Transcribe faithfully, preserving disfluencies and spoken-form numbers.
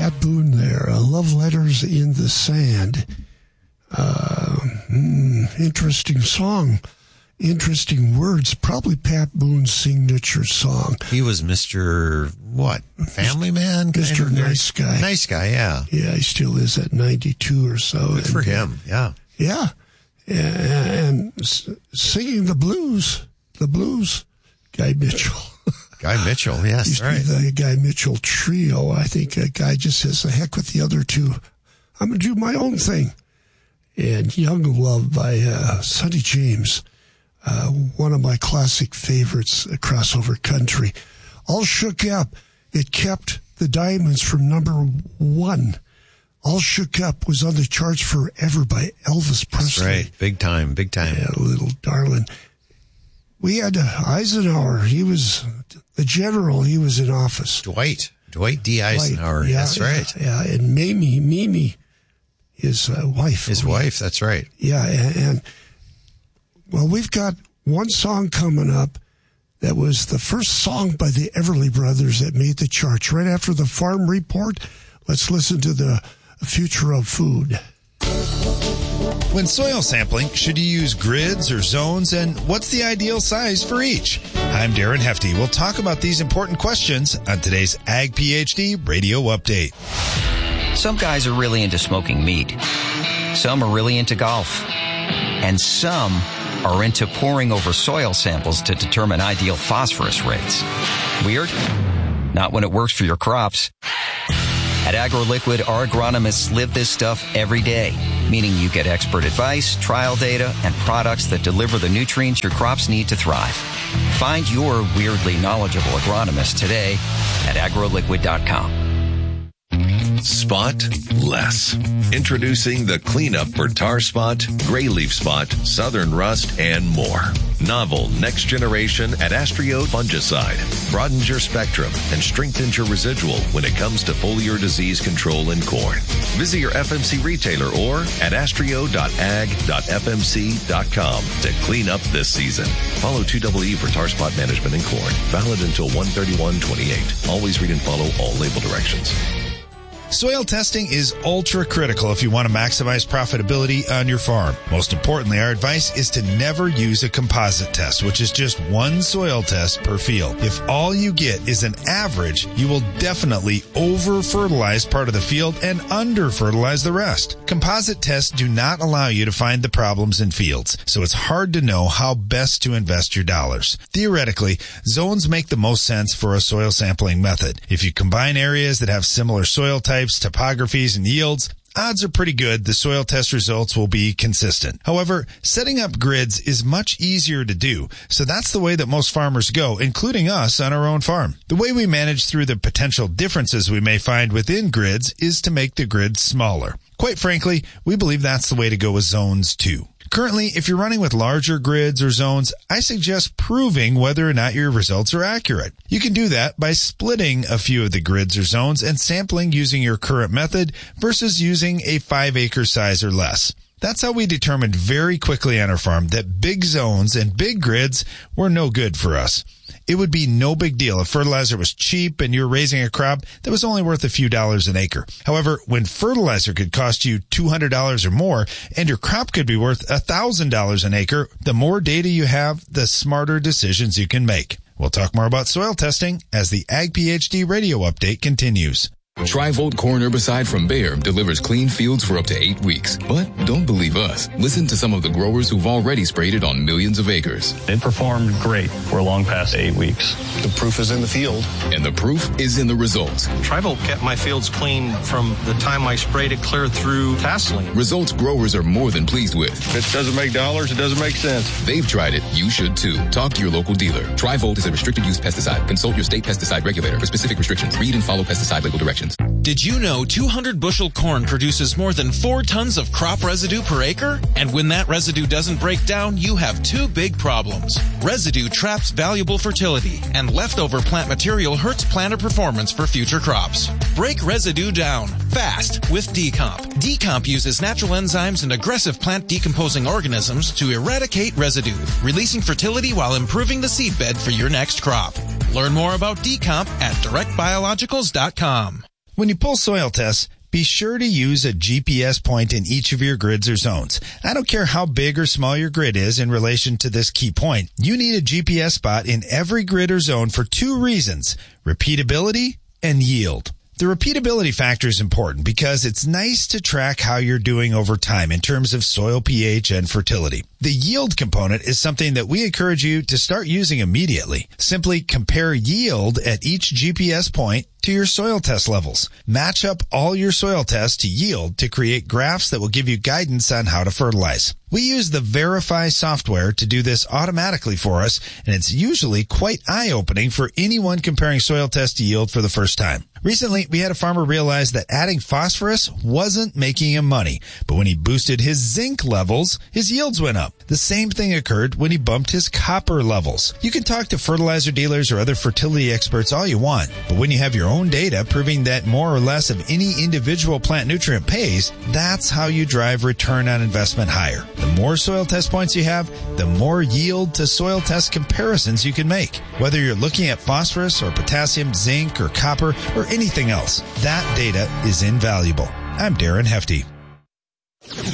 Pat Boone there. Uh, Love Letters in the Sand. Uh, mm, interesting song. Interesting words. Probably Pat Boone's signature song. He was Mister what? Family Man? Mister Nice Guy. Nice Guy, yeah. Yeah, he still is at ninety-two or so. Good for him, yeah. Yeah. And singing the blues. The blues. Guy Mitchell. Guy Mitchell, yes, used right. to be the Guy Mitchell trio. I think a guy just says, the heck with the other two. I'm going to do my own thing. And Young Love by uh, Sonny James. Uh, one of my classic favorites, uh, crossover country. All Shook Up. It kept the Diamonds from number one. All Shook Up was on the charts forever by Elvis Presley. That's right. Big time, big time. Yeah, little darling. We had uh, Eisenhower. He was the general. He was in office. Dwight. Dwight D. Eisenhower. Dwight, yeah, that's right. Yeah, yeah. And Mamie, Mimi, his uh, wife. His wife, that's right. Yeah, and, and well, we've got one song coming up that was the first song by the Everly Brothers that made the charts. Right after the Farm Report, let's listen to the Future of Food. When soil sampling, should you use grids or zones, and what's the ideal size for each? I'm Darren Hefty. We'll talk about these important questions on today's Ag PhD Radio Update. Some guys are really into smoking meat. Some are really into golf. And some are into poring over soil samples to determine ideal phosphorus rates. Weird? Not when it works for your crops. At AgroLiquid, our agronomists live this stuff every day, meaning you get expert advice, trial data, and products that deliver the nutrients your crops need to thrive. Find your weirdly knowledgeable agronomist today at agro liquid dot com. Spot less. Introducing the cleanup for tar spot, gray leaf spot, southern rust, and more. Novel next generation Adastrio fungicide broadens your spectrum and strengthens your residual when it comes to foliar disease control in corn. Visit your F M C retailer or adastrio dot ag dot f m c dot com to clean up this season. Follow two E E for tar spot management in corn. Valid until one thirty-one twenty-eight. Always read and follow all label directions. Soil testing is ultra critical if you want to maximize profitability on your farm. Most importantly, our advice is to never use a composite test, which is just one soil test per field. If all you get is an average, you will definitely over-fertilize part of the field and under-fertilize the rest. Composite tests do not allow you to find the problems in fields, so it's hard to know how best to invest your dollars. Theoretically, zones make the most sense for a soil sampling method. If you combine areas that have similar soil types, topographies, and yields, odds are pretty good the soil test results will be consistent. However, setting up grids is much easier to do, so that's the way that most farmers go, including us on our own farm. The way we manage through the potential differences we may find within grids is to make the grids smaller. Quite frankly, we believe that's the way to go with zones too. Currently, if you're running with larger grids or zones, I suggest proving whether or not your results are accurate. You can do that by splitting a few of the grids or zones and sampling using your current method versus using a five acre size or less. That's how we determined very quickly on our farm that big zones and big grids were no good for us. It would be no big deal if fertilizer was cheap and you're raising a crop that was only worth a few dollars an acre. However, when fertilizer could cost you two hundred dollars or more and your crop could be worth one thousand dollars an acre, the more data you have, the smarter decisions you can make. We'll talk more about soil testing as the Ag PhD Radio Update continues. Tri-Volt corn herbicide from Bayer delivers clean fields for up to eight weeks. But don't believe us. Listen to some of the growers who've already sprayed it on millions of acres. It performed great for long past eight weeks. The proof is in the field. And the proof is in the results. Tri-Volt kept my fields clean from the time I sprayed it clear through tasseling. Results growers are more than pleased with. If it doesn't make dollars, it doesn't make sense. They've tried it. You should too. Talk to your local dealer. Tri-Volt is a restricted use pesticide. Consult your state pesticide regulator for specific restrictions. Read and follow pesticide label directions. Did you know two hundred bushel corn produces more than four tons of crop residue per acre? And when that residue doesn't break down, you have two big problems. Residue traps valuable fertility, and leftover plant material hurts planter performance for future crops. Break residue down fast with D-Comp. D-Comp uses natural enzymes and aggressive plant decomposing organisms to eradicate residue, releasing fertility while improving the seedbed for your next crop. Learn more about D-Comp at direct biologicals dot com. When you pull soil tests, be sure to use a G P S point in each of your grids or zones. I don't care how big or small your grid is in relation to this key point. You need a G P S spot in every grid or zone for two reasons: repeatability and yield. The repeatability factor is important because it's nice to track how you're doing over time in terms of soil pH and fertility. The yield component is something that we encourage you to start using immediately. Simply compare yield at each G P S point to your soil test levels. Match up all your soil tests to yield to create graphs that will give you guidance on how to fertilize. We use the Verify software to do this automatically for us, and it's usually quite eye-opening for anyone comparing soil test to yield for the first time. Recently, we had a farmer realize that adding phosphorus wasn't making him money, but when he boosted his zinc levels, his yields went up. The same thing occurred when he bumped his copper levels. You can talk to fertilizer dealers or other fertility experts all you want, but when you have your own data proving that more or less of any individual plant nutrient pays, that's how you drive return on investment higher. The more soil test points you have, the more yield to soil test comparisons you can make. Whether you're looking at phosphorus or potassium, zinc or copper or anything else, that data is invaluable. I'm Darren Hefty.